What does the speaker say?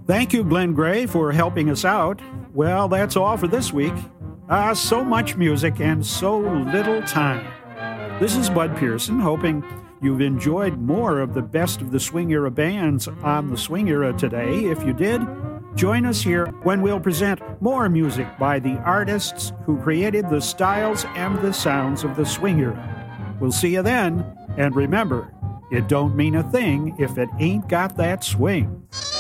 Thank you, Glenn Gray, for helping us out. Well, that's all for this week. So much music and so little time. This is Bud Pearson, hoping you've enjoyed more of the best of the swing era bands on the swing era today. If you did, join us here when we'll present more music by the artists who created the styles and the sounds of the swing era. We'll see you then, and remember, it don't mean a thing if it ain't got that swing.